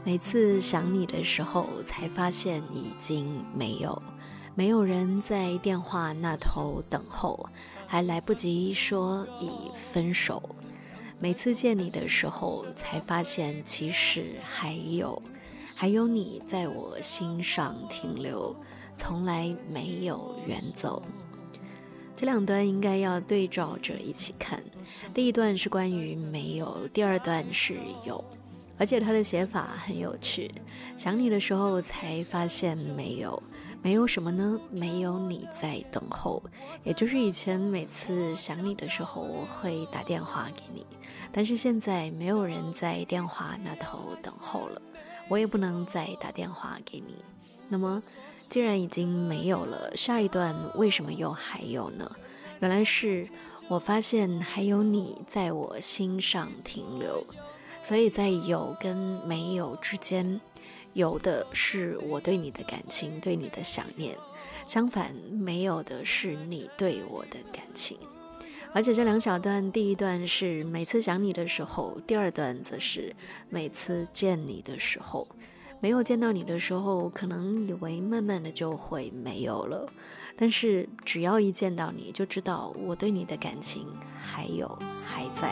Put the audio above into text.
每次想你的时候，才发现已经没有人在电话那头等候，还来不及说已分手。每次见你的时候，才发现其实还有你在我心上停留，从来没有远走。这两段应该要对照着一起看，第一段是关于没有，第二段是有。而且它的写法很有趣，想你的时候才发现没有什么呢？没有你在等候，也就是以前每次想你的时候，我会打电话给你，但是现在没有人在电话那头等候了，我也不能再打电话给你。那么既然已经没有了，下一段为什么又还有呢？原来是我发现还有你在我心上停留。所以在有跟没有之间，有的是我对你的感情，对你的想念，相反没有的是你对我的感情。而且这两小段，第一段是每次想你的时候，第二段则是每次见你的时候。没有见到你的时候，可能以为慢慢的就会没有了，但是只要一见到你，就知道我对你的感情还在。